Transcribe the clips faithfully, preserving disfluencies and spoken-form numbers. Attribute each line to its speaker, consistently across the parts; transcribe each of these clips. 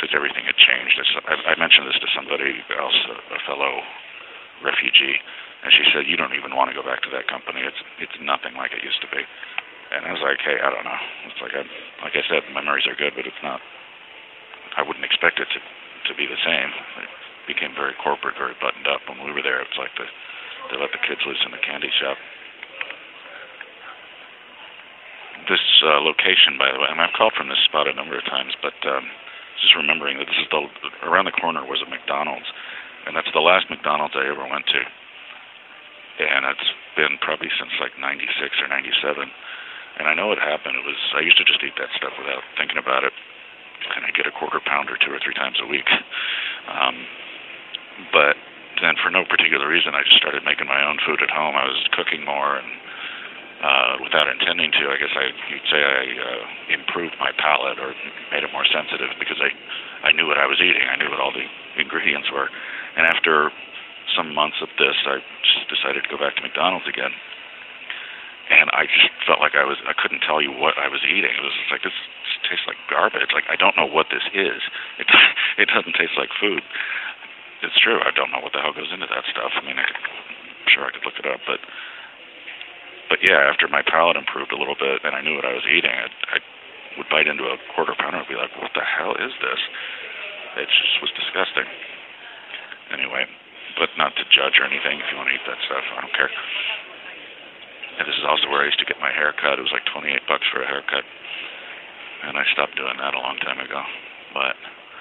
Speaker 1: because everything had changed. I, I mentioned this to somebody else, a, a fellow refugee, and she said, "You don't even want to go back to that company. It's it's nothing like it used to be." And I was like, "Hey, I don't know. It's like I, like I said, memories are good, but it's not. I wouldn't expect it to to be the same." It became very corporate, very buttoned up. When we were there, it was like the, they let the kids loose in the candy shop. This uh, location, by the way, I mean, I've called from this spot a number of times, but um, just remembering that this is the, around the corner was a McDonald's, and that's the last McDonald's I ever went to. And it's been probably since like ninety-six or ninety-seven. And I know what happened. It was, I used to just eat that stuff without thinking about it. And I'd get a quarter pounder two or three times a week. Um, but then for no particular reason, I just started making my own food at home. I was cooking more, and Uh, without intending to, I guess I, you'd say I uh, improved my palate or made it more sensitive because I, I knew what I was eating. I knew what all the ingredients were. And after some months of this, I just decided to go back to McDonald's again. And I just felt like I was, I couldn't tell you what I was eating. It was like, this, this tastes like garbage. Like, I don't know what this is. It, it doesn't taste like food. It's true. I don't know what the hell goes into that stuff. I mean, I could, I'm sure I could look it up, but But yeah, after my palate improved a little bit and I knew what I was eating, I, I would bite into a quarter pounder and be like, what the hell is this? It just was disgusting. Anyway, but not to judge or anything. If you want to eat that stuff, I don't care. And this is also where I used to get my hair cut. It was like twenty-eight bucks for a haircut. And I stopped doing that a long time ago. But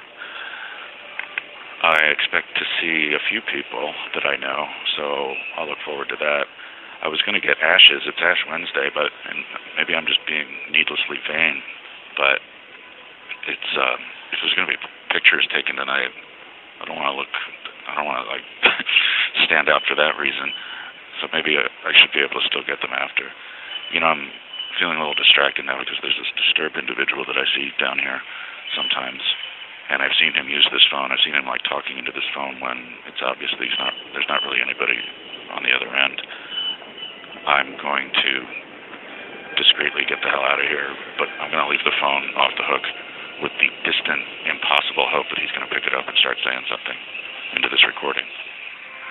Speaker 1: I expect to see a few people that I know, so I'll look forward to that. I was going to get ashes. It's Ash Wednesday, but and maybe I'm just being needlessly vain, but it's uh, if there's going to be pictures taken tonight, I don't want to look, I don't want to like stand out for that reason. So maybe I, I should be able to still get them after. You know, I'm feeling a little distracted now because there's this disturbed individual that I see down here sometimes, and I've seen him use this phone. I've seen him like talking into this phone when it's obvious that he's not. There's not really anybody on the other end. I'm going to discreetly get the hell out of here, but I'm going to leave the phone off the hook with the distant, impossible hope that he's going to pick it up and start saying something into this recording.